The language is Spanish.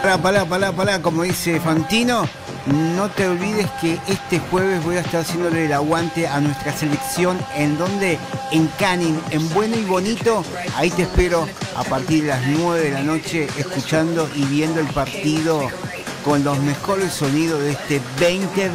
Pará, como dice Fantino, no te olvides que este jueves voy a estar haciéndole el aguante a nuestra selección. ¿En donde? En Canning, en Bueno y Bonito. Ahí te espero a partir de las 9 de la noche, escuchando y viendo el partido con los mejores sonidos de este 2020.